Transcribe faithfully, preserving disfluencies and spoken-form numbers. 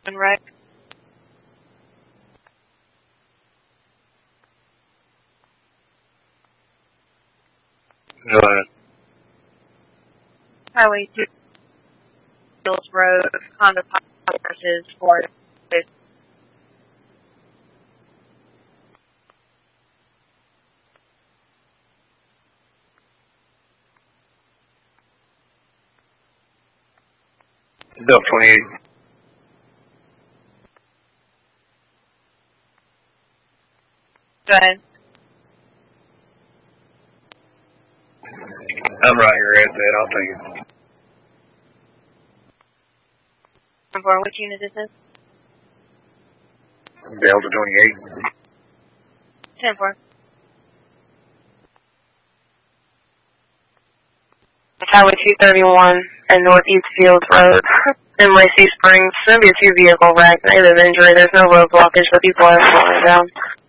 Right. Hello. Highway two Hills Road, Honda Pilot versus Ford. Bill twenty-eight. Go ahead. I'm right here at that. I'll take it. For which unit is this? Delta twenty-eight. ten four. Highway two thirty-one and Northeast Fields Road in Lacey Springs. There'll be a two vehicle wreck, negative injury. There's no road blockage, but people are slowing down.